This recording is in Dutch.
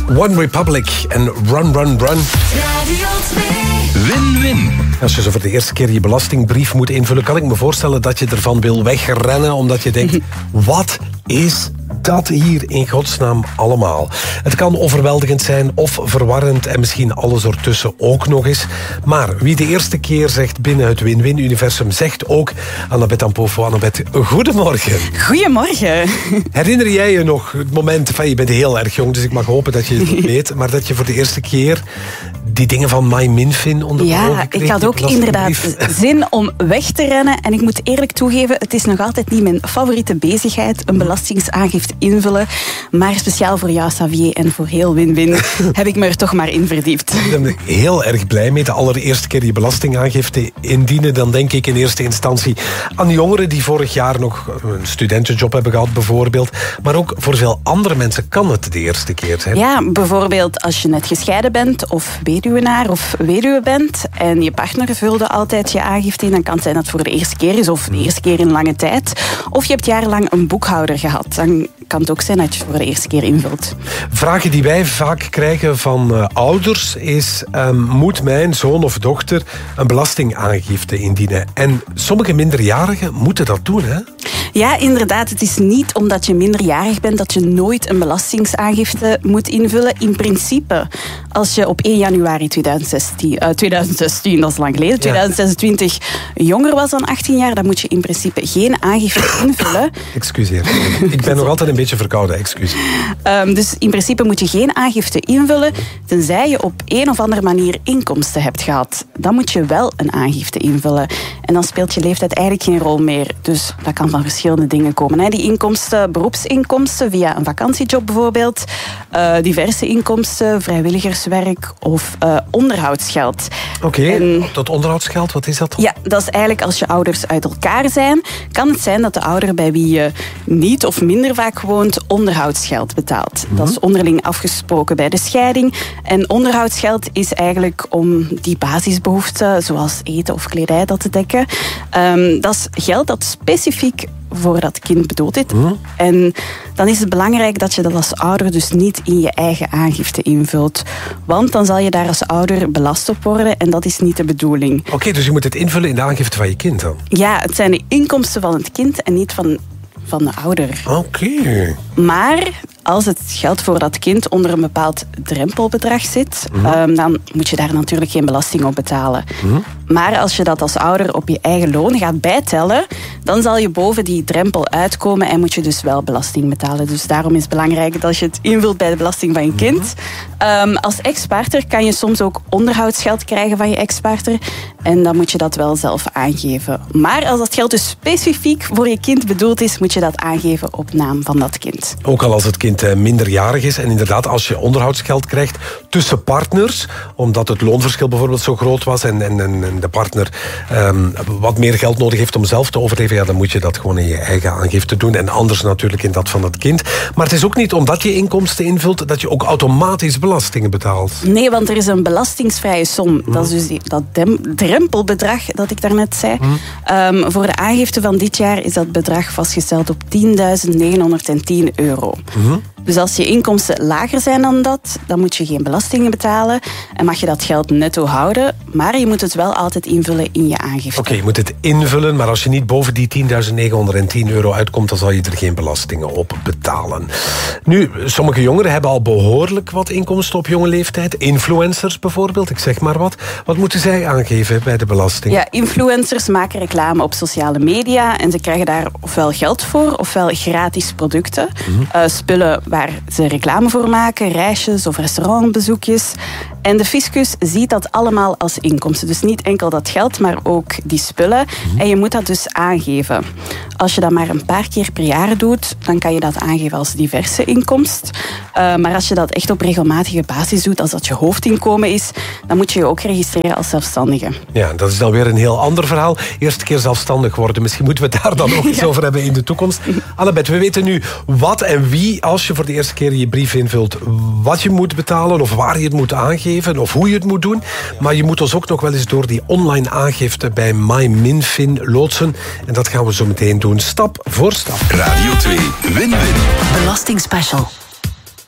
One Republic en Run, Run, Run. Win-win. Als je zo voor de eerste keer je belastingbrief moet invullen, kan ik me voorstellen dat je ervan wil wegrennen, omdat je denkt, wat is dat hier in godsnaam allemaal? Het kan overweldigend zijn of verwarrend en misschien alles ertussen ook nog eens. Maar wie de eerste keer zegt binnen het Win-Win-universum, zegt ook Annabeth Ampofo. Annabeth, goedemorgen. Goedemorgen. Herinner jij je nog het moment, je bent heel erg jong, dus ik mag hopen dat je het weet, maar dat je voor de eerste keer die dingen van MyMinFin onder de ogen kreeg? Ik had ook inderdaad zin om weg te rennen. En ik moet eerlijk toegeven, het is nog altijd niet mijn favoriete bezigheid, een belastingsaangifte invullen. Maar speciaal voor jou, Xavier, en voor heel Win-Win heb ik me er toch maar in verdiept. Daar ben ik heel erg blij mee. De allereerste keer je belastingaangifte indienen, dan denk ik in eerste instantie aan jongeren die vorig jaar nog een studentenjob hebben gehad, bijvoorbeeld. Maar ook voor veel andere mensen kan het de eerste keer zijn. Ja, bijvoorbeeld als je net gescheiden bent of weduwenaar of weduwe bent en je partner vulde altijd je aangifte in, dan kan het zijn dat het voor de eerste keer is of de eerste keer in lange tijd. Of je hebt jarenlang een boekhouder gehad. Dan kan het ook zijn dat je het voor de eerste keer invult. Vragen die wij vaak krijgen van ouders is, moet mijn zoon of dochter een belastingaangifte indienen? En sommige minderjarigen moeten dat doen, hè? Ja, inderdaad. Het is niet omdat je minderjarig bent dat je nooit een belastingsaangifte moet invullen. In principe, als je op 1 januari 2016, dat is lang geleden, 2026 jonger was dan 18 jaar, dan moet je in principe geen aangifte invullen. Excuseer. Ik ben nog altijd een beetje verkouden, excuus. Dus in principe moet je geen aangifte invullen, tenzij je op een of andere manier inkomsten hebt gehad. Dan moet je wel een aangifte invullen. En dan speelt je leeftijd eigenlijk geen rol meer. Dus dat kan van verschillende dingen komen. Die inkomsten, beroepsinkomsten via een vakantiejob bijvoorbeeld, diverse inkomsten, vrijwilligerswerk of onderhoudsgeld. Oké, dat onderhoudsgeld, wat is dat? Ja, dat is eigenlijk als je ouders uit elkaar zijn, kan het zijn dat de ouder bij wie je niet of minder vaak woont onderhoudsgeld betaalt. Dat is onderling afgesproken bij de scheiding. En onderhoudsgeld is eigenlijk om die basisbehoeften, zoals eten of kledij, dat te dekken. Dat is geld dat specifiek voor dat kind bedoeld is. En dan is het belangrijk dat je dat als ouder dus niet in je eigen aangifte invult. Want dan zal je daar als ouder belast op worden en dat is niet de bedoeling. Oké, dus je moet het invullen in de aangifte van je kind dan? Ja, het zijn de inkomsten van het kind en niet van de ouder. Oké. Maar als het geld voor dat kind onder een bepaald drempelbedrag zit, dan moet je daar natuurlijk geen belasting op betalen. Maar als je dat als ouder op je eigen loon gaat bijtellen, dan zal je boven die drempel uitkomen en moet je dus wel belasting betalen. Dus daarom is het belangrijk dat je het invult bij de belasting van je kind. Als ex-partner kan je soms ook onderhoudsgeld krijgen van je ex-partner en dan moet je dat wel zelf aangeven. Maar als dat geld dus specifiek voor je kind bedoeld is, moet je dat aangeven op naam van dat kind. Ook al als het kind minderjarig is en inderdaad als je onderhoudsgeld krijgt tussen partners, omdat het loonverschil bijvoorbeeld zo groot was en de partner wat meer geld nodig heeft om zelf te overleven, ja, dan moet je dat gewoon in je eigen aangifte doen en anders natuurlijk in dat van het kind. Maar het is ook niet omdat je inkomsten invult dat je ook automatisch belastingen betaalt. Nee, want er is een belastingsvrije som. Dat is dus dat drempelbedrag dat ik daarnet zei. Voor de aangifte van dit jaar is dat bedrag vastgesteld op €10.910. Dus als je inkomsten lager zijn dan dat, dan moet je geen belastingen betalen en mag je dat geld netto houden, maar je moet het wel altijd invullen in je aangifte. Oké, je moet het invullen, maar als je niet boven die €10.910 uitkomt, dan zal je er geen belastingen op betalen. Nu, sommige jongeren hebben al behoorlijk wat inkomsten op jonge leeftijd. Influencers bijvoorbeeld, ik zeg maar wat. Wat moeten zij aangeven bij de belasting? Ja, influencers maken reclame op sociale media en ze krijgen daar ofwel geld voor, ofwel gratis producten. Spullen waar ze reclame voor maken, reisjes of restaurantbezoekjes. En de fiscus ziet dat allemaal als inkomsten. Dus niet enkel dat geld, maar ook die spullen. En je moet dat dus aangeven. Als je dat maar een paar keer per jaar doet, dan kan je dat aangeven als diverse inkomst. Maar als je dat echt op regelmatige basis doet, als dat je hoofdinkomen is, dan moet je je ook registreren als zelfstandige. Ja, dat is dan weer een heel ander verhaal. Eerste keer zelfstandig worden. Misschien moeten we het daar dan nog eens over hebben in de toekomst. Annabeth, we weten nu wat en wie, als je voor de eerste keer je brief invult, wat je moet betalen of waar je het moet aangeven of hoe je het moet doen. Maar je moet ons ook nog wel eens door die online aangifte bij MyMinFin loodsen. En dat gaan we zo meteen doen, stap voor stap. Radio 2, Win-Win. Belastingspecial.